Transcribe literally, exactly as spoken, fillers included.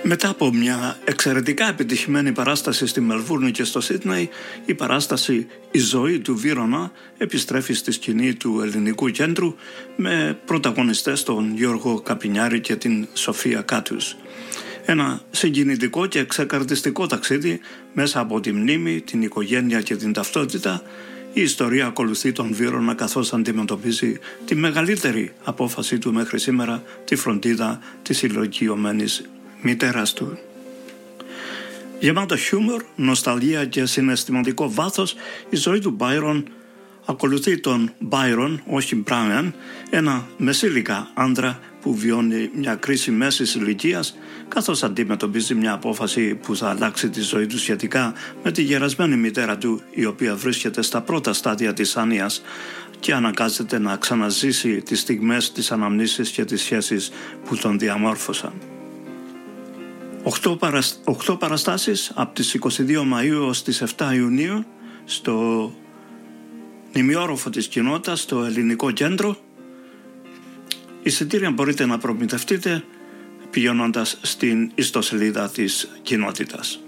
Μετά από μια εξαιρετικά επιτυχημένη παράσταση στη Μελβούρνη και στο Σίδνεϊ, η παράσταση «Η ζωή του Βύρωνα» επιστρέφει στη σκηνή του Ελληνικού Κέντρου με πρωταγωνιστές τον Γιώργο Καπινιάρη και την Σοφία Κάτους. Ένα συγκινητικό και ξεκαρδιστικό ταξίδι μέσα από τη μνήμη, την οικογένεια και την ταυτότητα. Η ιστορία ακολουθεί τον Βύρωνα καθώς αντιμετωπίζει τη μεγαλύτερη απόφαση του μέχρι σήμερα, τη φροντίδα της ηλικιωμένης μητέρας του. Γεμάτο χιούμορ, νοσταλγία και συναισθηματικό βάθος, η ζωή του Μπάιρον ακολουθεί τον Μπάιρον, όχι Μπράιαν, ένα μεσήλικα άντρα που βιώνει μια κρίση μέσης ηλικίας, καθώς αντιμετωπίζει μια απόφαση που θα αλλάξει τη ζωή του σχετικά με τη γερασμένη μητέρα του, η οποία βρίσκεται στα πρώτα στάδια της άνοιας και αναγκάζεται να ξαναζήσει τις στιγμές της αναμνήσης και τις σχέσεις που τον διαμόρφωσαν. Οχτώ, παρασ... Οχτώ παραστάσεις από τις είκοσι δύο Μαΐου ως τις επτά Ιουνίου στο νημιόροφο της κοινότητας, στο Ελληνικό Κέντρο. Εισιτήρια μπορείτε να προμηθευτείτε πηγαίνοντας στην ιστοσελίδα της κοινότητας.